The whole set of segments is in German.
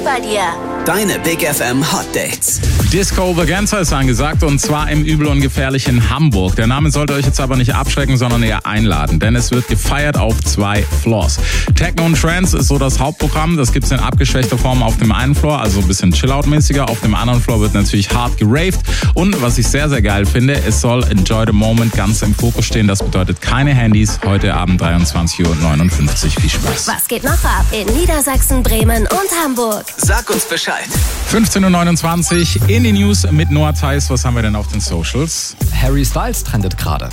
bei dir. Deine Big FM Hot Dates. Disco Vaganza ist angesagt und zwar im Übel und Gefährlich in Hamburg. Der Name sollte euch jetzt aber nicht abschrecken, sondern eher einladen, denn es wird gefeiert auf 2 Floors. Techno und Trance ist so das Hauptprogramm. Das gibt's in abgeschwächter Form auf dem einen Floor, also ein bisschen Chill-Out-mäßiger. Auf dem anderen Floor wird natürlich hart geraved. Und was ich sehr, sehr geil finde, es soll Enjoy the Moment ganz im Fokus stehen. Das bedeutet keine Handys. Heute Abend 23:59 Uhr. Viel Spaß. Was geht noch ab in Niedersachsen, Bremen und Hamburg? Sag uns Bescheid. 15:29 Uhr in die News mit Noah Theis. Was haben wir denn auf den Socials? Harry Styles trendet gerade.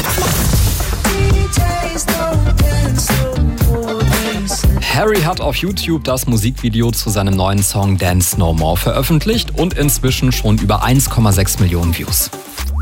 Harry hat auf YouTube das Musikvideo zu seinem neuen Song Dance No More veröffentlicht und inzwischen schon über 1,6 Millionen Views.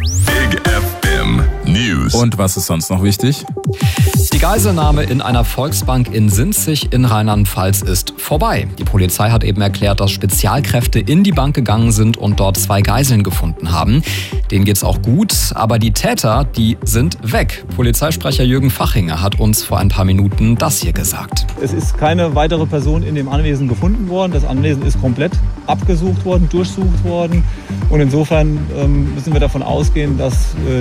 Big FM News. Und was ist sonst noch wichtig? Die Geiselnahme in einer Volksbank in Sinzig in Rheinland-Pfalz ist vorbei. Die Polizei hat eben erklärt, dass Spezialkräfte in die Bank gegangen sind und dort 2 Geiseln gefunden haben. Denen geht's auch gut, aber die Täter, die sind weg. Polizeisprecher Jürgen Fachinger hat uns vor ein paar Minuten das hier gesagt. Es ist keine weitere Person in dem Anwesen gefunden worden. Das Anwesen ist komplett abgesucht worden, durchsucht worden. Und insofern müssen wir davon ausgehen, dass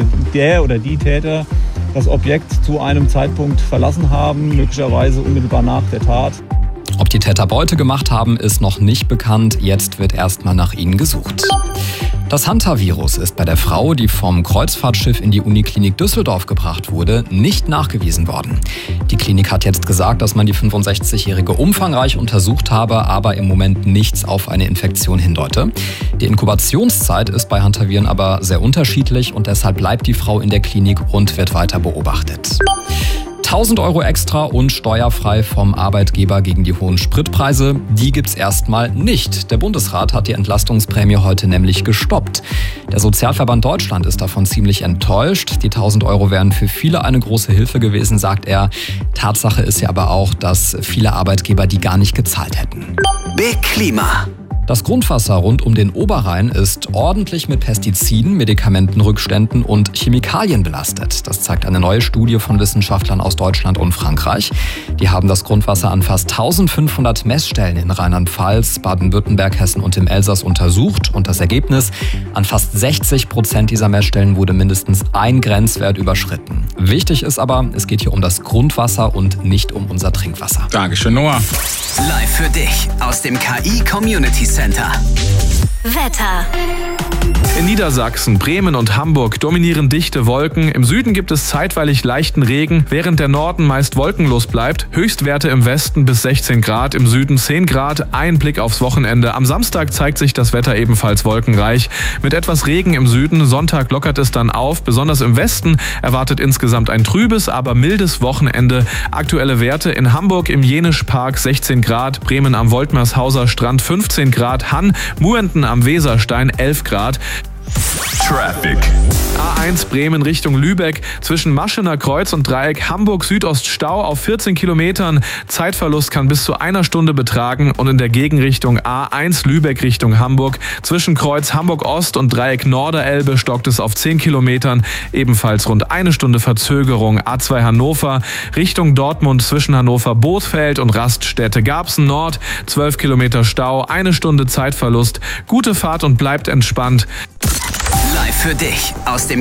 der oder die Täter das Objekt zu einem Zeitpunkt verlassen haben, möglicherweise unmittelbar nach der Tat. Ob die Täter Beute gemacht haben, ist noch nicht bekannt. Jetzt wird erstmal nach ihnen gesucht. Das Hantavirus ist bei der Frau, die vom Kreuzfahrtschiff in die Uniklinik Düsseldorf gebracht wurde, nicht nachgewiesen worden. Die Klinik hat jetzt gesagt, dass man die 65-Jährige umfangreich untersucht habe, aber im Moment nichts auf eine Infektion hindeute. Die Inkubationszeit ist bei Hantaviren aber sehr unterschiedlich und deshalb bleibt die Frau in der Klinik und wird weiter beobachtet. 1.000 € extra und steuerfrei vom Arbeitgeber gegen die hohen Spritpreise, die gibt's erstmal nicht. Der Bundesrat hat die Entlastungsprämie heute nämlich gestoppt. Der Sozialverband Deutschland ist davon ziemlich enttäuscht. Die 1.000 € wären für viele eine große Hilfe gewesen, sagt er. Tatsache ist ja aber auch, dass viele Arbeitgeber die gar nicht gezahlt hätten. Big Klima. Das Grundwasser rund um den Oberrhein ist ordentlich mit Pestiziden, Medikamentenrückständen und Chemikalien belastet. Das zeigt eine neue Studie von Wissenschaftlern aus Deutschland und Frankreich. Die haben das Grundwasser an fast 1.500 Messstellen in Rheinland-Pfalz, Baden-Württemberg, Hessen und im Elsass untersucht. Und das Ergebnis? An fast 60% dieser Messstellen wurde mindestens ein Grenzwert überschritten. Wichtig ist aber, es geht hier um das Grundwasser und nicht um unser Trinkwasser. Dankeschön, Noah. Live für dich aus dem KI Community Center. Wetter. In Niedersachsen, Bremen und Hamburg dominieren dichte Wolken. Im Süden gibt es zeitweilig leichten Regen, während der Norden meist wolkenlos bleibt. Höchstwerte im Westen bis 16 Grad, im Süden 10 Grad. Ein Blick aufs Wochenende. Am Samstag zeigt sich das Wetter ebenfalls wolkenreich. Mit etwas Regen im Süden. Sonntag lockert es dann auf. Besonders im Westen erwartet insgesamt ein trübes, aber mildes Wochenende. Aktuelle Werte in Hamburg im Jenischpark 16 Grad, Bremen am Woltmershauser Strand 15 Grad, Hann, Muenten am Weserstein 11 Grad. Traffic. A1 Bremen Richtung Lübeck, zwischen Maschener Kreuz und Dreieck Hamburg Südost Stau auf 14 Kilometern. Zeitverlust kann bis zu 1 Stunde betragen und in der Gegenrichtung A1 Lübeck Richtung Hamburg, zwischen Kreuz Hamburg Ost und Dreieck Norderelbe stockt es auf 10 Kilometern, ebenfalls rund 1 Stunde Verzögerung. A2 Hannover Richtung Dortmund, zwischen Hannover Bothfeld und Raststätte Garbsen Nord, 12 Kilometer Stau, 1 Stunde Zeitverlust. Gute Fahrt und bleibt entspannt. Live für dich aus dem